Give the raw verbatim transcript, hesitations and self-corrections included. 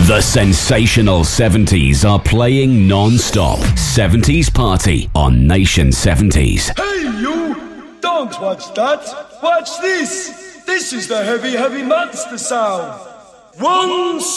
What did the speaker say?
The sensational seventies are playing non-stop. seventies Party on Nation seventies. Hey you! Don't watch that! Watch this! This is the heavy, heavy monster sound! One